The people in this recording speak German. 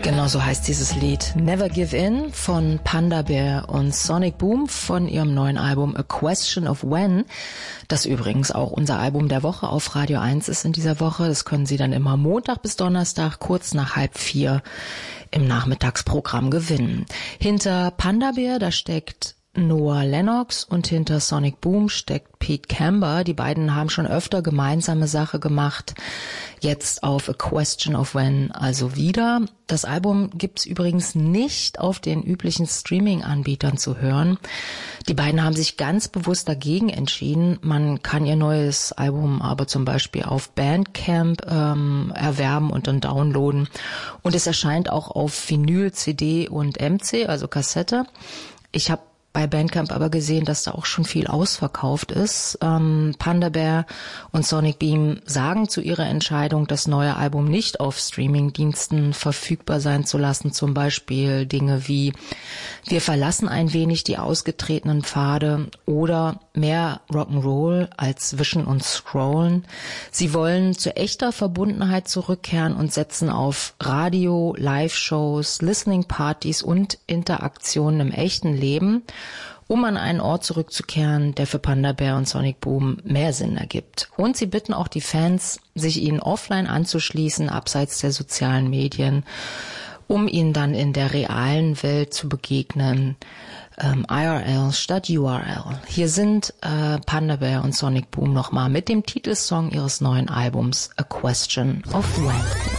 Genau so heißt dieses Lied. Never Give In von Panda Bear und Sonic Boom von ihrem neuen Album A Question of When, das übrigens auch unser Album der Woche auf Radio 1 ist in dieser Woche. Das können Sie dann immer Montag bis Donnerstag kurz nach 3:30 im Nachmittagsprogramm gewinnen. Hinter Panda Bear, da steckt Noah Lennox und hinter Sonic Boom steckt Pete Camber. Die beiden haben schon öfter gemeinsame Sache gemacht. Jetzt auf A Question of When also wieder. Das Album gibt's übrigens nicht auf den üblichen Streaming-Anbietern zu hören. Die beiden haben sich ganz bewusst dagegen entschieden. Man kann ihr neues Album aber zum Beispiel auf Bandcamp erwerben und dann downloaden. Und es erscheint auch auf Vinyl, CD und MC, also Kassette. Ich habe bei Bandcamp aber gesehen, dass da auch schon viel ausverkauft ist. Panda Bear und Sonic Boom sagen zu ihrer Entscheidung, das neue Album nicht auf Streamingdiensten verfügbar sein zu lassen. Zum Beispiel Dinge wie wir verlassen ein wenig die ausgetretenen Pfade oder mehr Rock'n'Roll als Wischen und Scrollen. Sie wollen zu echter Verbundenheit zurückkehren und setzen auf Radio, Live-Shows, Listening-Partys und Interaktionen im echten Leben, um an einen Ort zurückzukehren, der für Panda Bear und Sonic Boom mehr Sinn ergibt. Und sie bitten auch die Fans, sich ihnen offline anzuschließen, abseits der sozialen Medien, um ihnen dann in der realen Welt zu begegnen. IRL statt URL. Hier sind Panda Bear und Sonic Boom nochmal mit dem Titelsong ihres neuen Albums A Question of When.